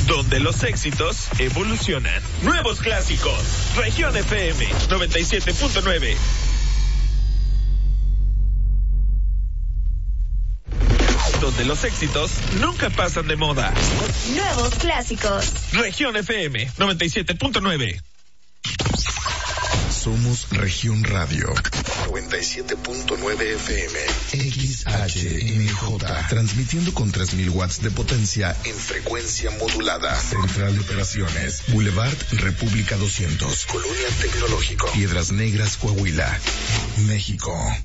donde los éxitos evolucionan. Nuevos clásicos. Región FM 97.9. Donde los éxitos nunca pasan de moda. Nuevos clásicos. Región FM 97.9. Somos Región Radio 97.9 FM XHMJ, transmitiendo con 3000 watts de potencia en frecuencia modulada. Central de Operaciones, Boulevard República 200, Colonia Tecnológico, Piedras Negras, Coahuila, México.